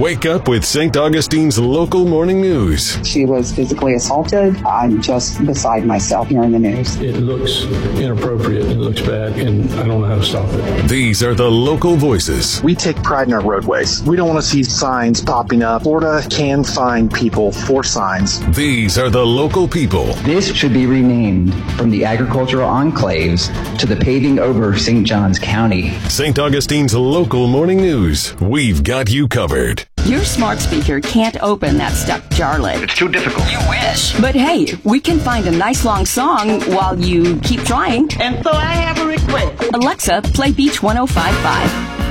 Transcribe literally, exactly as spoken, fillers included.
Wake up with Saint Augustine's local morning news. She was physically assaulted. I'm just beside myself hearing the news. It looks inappropriate. It looks bad, and I don't know how to stop it. These are the local voices. We take pride in our roadways. We don't want to see signs popping up. Florida can fine people for signs. These are the local people. This should be renamed from the agricultural enclaves to the paving over Saint Johns County. Saint Augustine's local morning news. We've got you covered. Your smart speaker can't open that stuck jar lid. It's too difficult. You wish. But hey, we can find a nice long song while you keep trying. And so I have a request. Alexa, play Beach one oh five point five.